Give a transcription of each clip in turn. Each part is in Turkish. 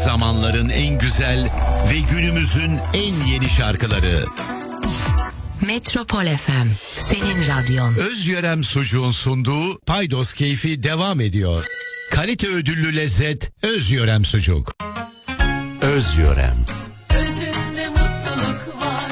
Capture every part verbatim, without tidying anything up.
zamanların en güzel ve günümüzün en yeni şarkıları. Metropol F M, senin radyon. Özyörem Sucuğun sunduğu Paydos Keyfi devam ediyor. Kalite ödüllü lezzet Özyörem Sucuk. Özyörem. Özünde mutluluk var.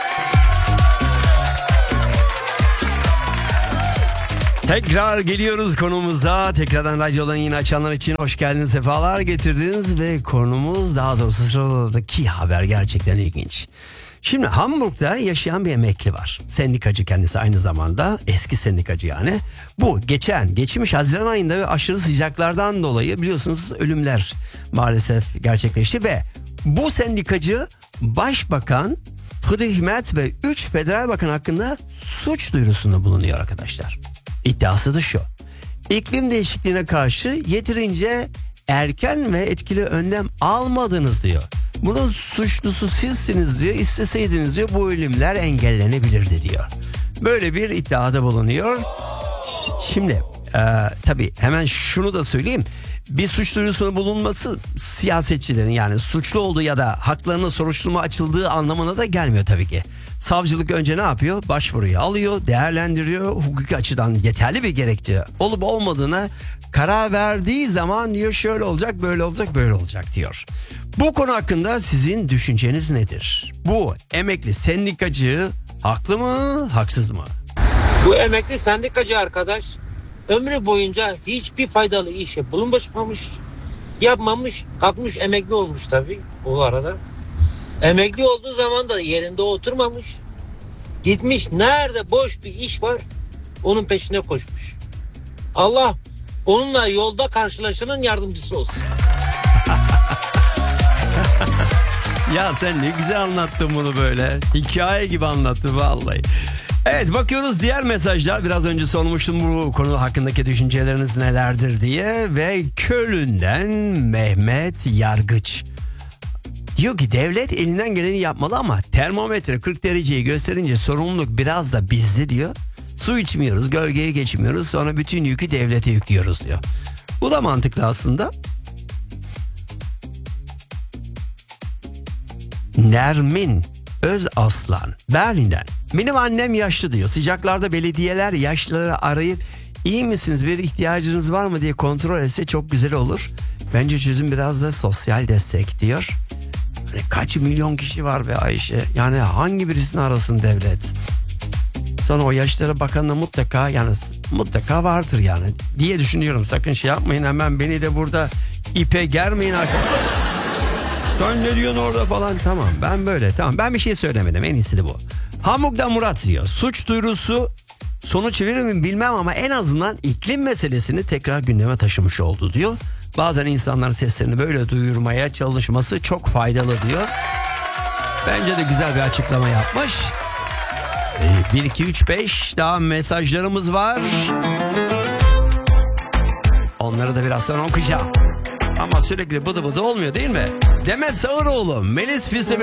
Tekrar geliyoruz konumuza. Tekrardan radyodan yine açanlar için hoş geldiniz, sefalar getirdiniz ve konumuz, daha doğrusu sıradaki haber gerçekten ilginç. Şimdi Hamburg'da yaşayan bir emekli var. Sendikacı kendisi, aynı zamanda eski sendikacı yani. Bu geçen geçmiş Haziran ayında ve aşırı sıcaklardan dolayı biliyorsunuz ölümler maalesef gerçekleşti ve bu sendikacı Başbakan Friedrich Merz ve üç federal bakan hakkında suç duyurusunda bulunuyor arkadaşlar. İddiası da şu: İklim değişikliğine karşı yeterince erken ve etkili önlem almadınız diyor. Bunun suçlusu sizsiniz diyor. İsteseydiniz diyor bu ölümler engellenebilirdi diyor. Böyle bir iddiada bulunuyor. Şimdi e, tabii hemen şunu da söyleyeyim. Bir suç duyurusunda bulunması siyasetçilerin, yani suçlu olduğu ya da haklarına soruşturma açıldığı anlamına da gelmiyor tabii ki. Savcılık önce ne yapıyor? Başvuruyu alıyor, değerlendiriyor. Hukuki açıdan yeterli bir gerekçe olup olmadığına karar verdiği zaman diyor şöyle olacak, böyle olacak, böyle olacak diyor. Bu konu hakkında sizin düşünceniz nedir? Bu emekli sendikacı haklı mı, haksız mı? Bu emekli sendikacı arkadaş ömrü boyunca hiçbir faydalı işe bulunmamış, yapmamış, kalkmış emekli olmuş tabii o arada. Emekli olduğu zaman da yerinde oturmamış. Gitmiş nerede boş bir iş var onun peşine koşmuş. Allah onunla yolda karşılaşanın yardımcısı olsun. Ya sen ne güzel anlattın bunu böyle. Hikaye gibi anlattın vallahi. Evet, bakıyoruz diğer mesajlar. Biraz önce sormuştum bu konu hakkındaki düşünceleriniz nelerdir diye. Ve Köln'den Mehmet Yargıç diyor ki devlet elinden geleni yapmalı ama termometre kırk dereceyi gösterince sorumluluk biraz da bizde diyor. Su içmiyoruz, gölgeye geçmiyoruz, sonra bütün yükü devlete yüklüyoruz diyor. Bu da mantıklı aslında. Nermin Özaslan Berlin'den: benim annem yaşlı diyor. Sıcaklarda belediyeler yaşlıları arayıp iyi misiniz, bir ihtiyacınız var mı diye kontrol etse çok güzel olur. Bence çözüm biraz da sosyal destek diyor. Hani kaç milyon kişi var be Ayşe, yani hangi birisini arasın devlet? Sonra o yaşlara bakan da mutlaka, yani mutlaka vardır yani diye düşünüyorum. Sakın şey yapmayın, hemen beni de burada ipe germeyin arkadaşlar. Sen ne diyorsun orada falan. Tamam, ben böyle, tamam, ben bir şey söylemedim, en iyisi de bu. Hamburg'dan Murat diyor: suç duyurusu sonuç verir mi bilmem ama en azından iklim meselesini tekrar gündeme taşımış oldu diyor. Bazen insanların seslerini böyle duyurmaya çalışması çok faydalı diyor. Bence de güzel bir açıklama yapmış. bir iki üç beş daha mesajlarımız var. Onları da biraz sonra okuyacağım. Ama sürekli bıdı bıdı olmuyor değil mi? Demet Sağıroğlu, Melis Fis'le